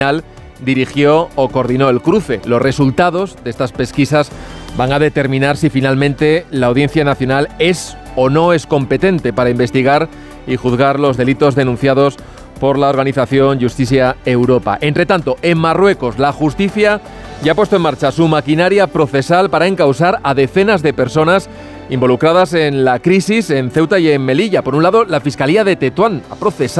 dirigió o coordinó el cruce. Los resultados de estas pesquisas van a determinar si finalmente la Audiencia Nacional es o no es competente para investigar y juzgar los delitos denunciados por la organización Justicia Europa. Entre tanto, en Marruecos, la justicia ya ha puesto en marcha su maquinaria procesal para encausar a decenas de personas involucradas en la crisis en Ceuta y en Melilla. Por un lado, la Fiscalía de Tetuán ha procesado